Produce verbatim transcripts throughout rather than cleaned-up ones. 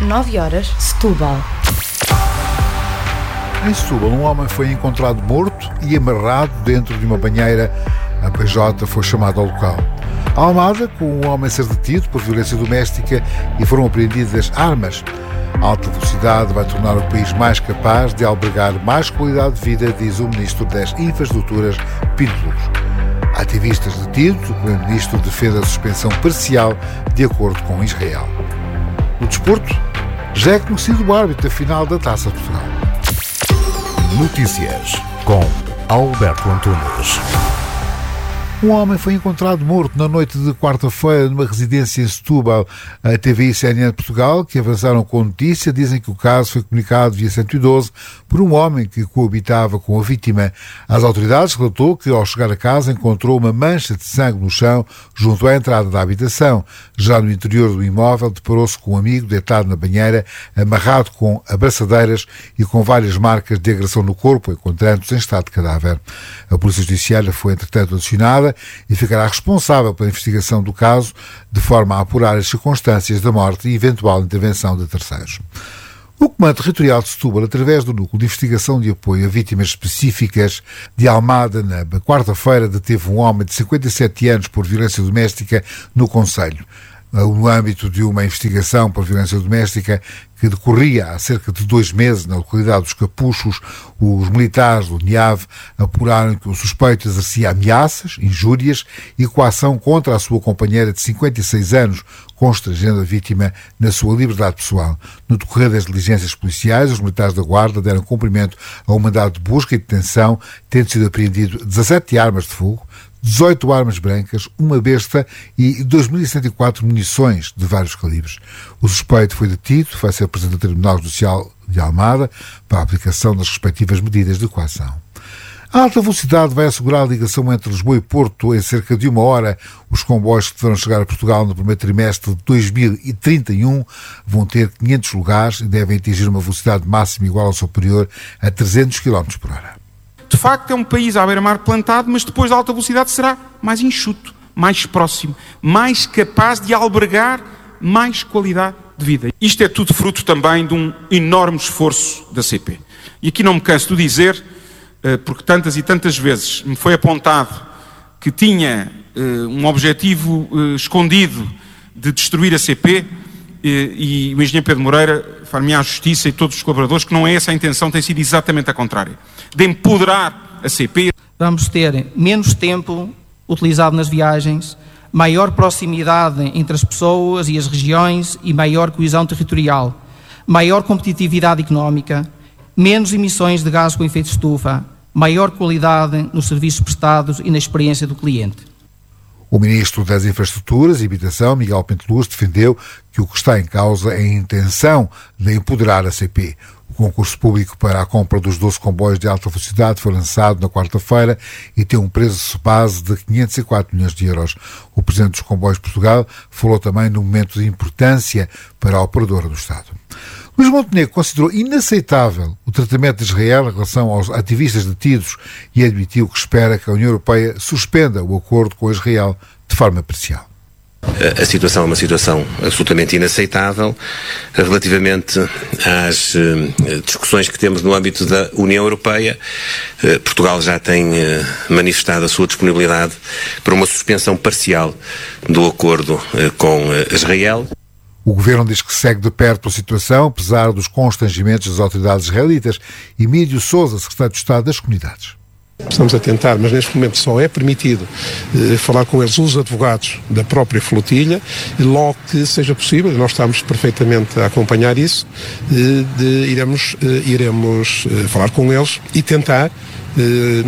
nove horas, Setúbal. Em Setúbal, um homem foi encontrado morto e amarrado dentro de uma banheira. A P J foi chamada ao local. A Almada, com o homem a ser detido por violência doméstica e foram apreendidas armas. A alta velocidade vai tornar o país mais capaz de albergar mais qualidade de vida, diz o Ministro das Infraestruturas, Pinto Luz. Ativistas detidos, o Primeiro-Ministro defende a suspensão parcial de acordo com Israel. No desporto, já é conhecido o árbitro da final da Taça de Portugal. Notícias com Alberto Antunes. Um homem foi encontrado morto na noite de quarta-feira numa residência em Setúbal. A T V I e C N N de Portugal, que avançaram com a notícia, dizem que o caso foi comunicado via cento e doze por um homem que coabitava com a vítima. As autoridades relatou que, ao chegar a casa, encontrou uma mancha de sangue no chão junto à entrada da habitação. Já no interior do imóvel, deparou-se com um amigo deitado na banheira, amarrado com abraçadeiras e com várias marcas de agressão no corpo, encontrando-se em estado de cadáver. A Polícia Judiciária foi, entretanto, acionada e ficará responsável pela investigação do caso, de forma a apurar as circunstâncias da morte e eventual intervenção de terceiros. O Comando Territorial de Setúbal, através do Núcleo de Investigação de Apoio a Vítimas Específicas de Almada, na quarta-feira deteve um homem de cinquenta e sete anos por violência doméstica no concelho. No âmbito de uma investigação por violência doméstica que decorria há cerca de dois meses na localidade dos Capuchos, os militares do NIAV apuraram que o suspeito exercia ameaças, injúrias e coação contra a sua companheira de cinquenta e seis anos, constrangendo a vítima na sua liberdade pessoal. No decorrer das diligências policiais, os militares da Guarda deram cumprimento a um mandado de busca e detenção, tendo sido apreendido dezassete armas de fogo, dezoito armas brancas, uma besta e dois mil e cento e quatro munições de vários calibres. O suspeito foi detido, vai ser apresentado ao Tribunal Judicial de Almada para a aplicação das respectivas medidas de coação. A alta velocidade vai assegurar a ligação entre Lisboa e Porto em cerca de uma hora. Os comboios que deverão chegar a Portugal no primeiro trimestre de dois mil e trinta e um vão ter quinhentos lugares e devem atingir uma velocidade máxima igual ou superior a trezentos quilómetros por hora. De facto, é um país à beira-mar plantado, mas depois da alta velocidade será mais enxuto, mais próximo, mais capaz de albergar mais qualidade de vida. Isto é tudo fruto também de um enorme esforço da C P. E aqui não me canso de dizer, porque tantas e tantas vezes me foi apontado que tinha um objetivo escondido de destruir a C P, e o engenheiro Pedro Moreira far-me à justiça e todos os colaboradores que não é essa a intenção, tem sido exatamente a contrária, de empoderar a C P. Vamos ter menos tempo utilizado nas viagens, maior proximidade entre as pessoas e as regiões e maior coesão territorial, maior competitividade económica, menos emissões de gases com efeito de estufa, maior qualidade nos serviços prestados e na experiência do cliente. O Ministro das Infraestruturas e Habitação, Miguel Pinto Luz, defendeu que o que está em causa é a intenção de empoderar a C P. O concurso público para a compra dos doze comboios de alta velocidade foi lançado na quarta-feira e tem um preço base de quinhentos e quatro milhões de euros. O Presidente dos Comboios de Portugal falou também no momento de importância para a operadora do Estado. Luís Montenegro considerou inaceitável o tratamento de Israel em relação aos ativistas detidos e admitiu que espera que a União Europeia suspenda o acordo com Israel de forma parcial. A situação é uma situação absolutamente inaceitável relativamente às uh, discussões que temos no âmbito da União Europeia. Uh, Portugal já tem uh, manifestado a sua disponibilidade para uma suspensão parcial do acordo uh, com uh, Israel. O governo diz que segue de perto a situação, apesar dos constrangimentos das autoridades israelitas. Emílio Sousa, secretário de Estado das Comunidades. Estamos a tentar, mas neste momento só é permitido eh, falar com eles os advogados da própria flotilha, e logo que seja possível, nós estamos perfeitamente a acompanhar isso, eh, de, iremos, eh, iremos eh, falar com eles e tentar eh,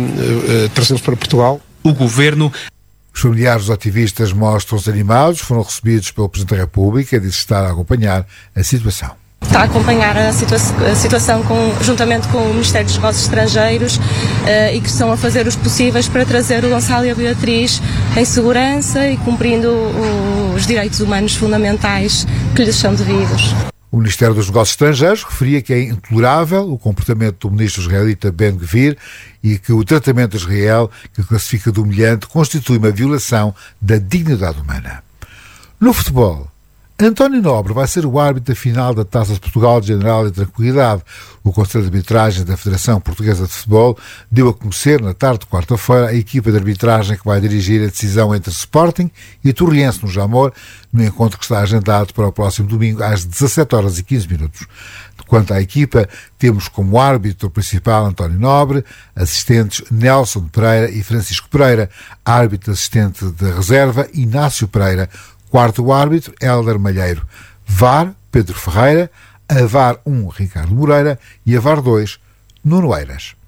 eh, trazê-los para Portugal. O governo... Os familiares dos ativistas mostram-se animados, foram recebidos pelo Presidente da República e disse estar a acompanhar a situação. Está a acompanhar a, situa a situação com, juntamente com o Ministério dos Negócios Estrangeiros uh, e que estão a fazer os possíveis para trazer o Gonçalo e a Beatriz em segurança e cumprindo o, os direitos humanos fundamentais que lhes são devidos. O Ministério dos Negócios Estrangeiros referia que é intolerável o comportamento do ministro israelita Ben-Gvir e que o tratamento de Israel, que classifica de humilhante, constitui uma violação da dignidade humana. No futebol, António Nobre vai ser o árbitro da final da Taça de Portugal de General e Tranquilidade. O Conselho de Arbitragem da Federação Portuguesa de Futebol deu a conhecer, na tarde de quarta-feira, a equipa de arbitragem que vai dirigir a decisão entre Sporting e Torriense, no Jamor, no encontro que está agendado para o próximo domingo, às dezassete horas e quinze minutos. Quanto à equipa, temos como árbitro principal António Nobre, assistentes Nelson Pereira e Francisco Pereira, árbitro assistente de reserva Inácio Pereira, quarto árbitro Hélder Malheiro, V A R Pedro Ferreira, a V A R um Ricardo Moreira e a V A R dois Nuno Eiras.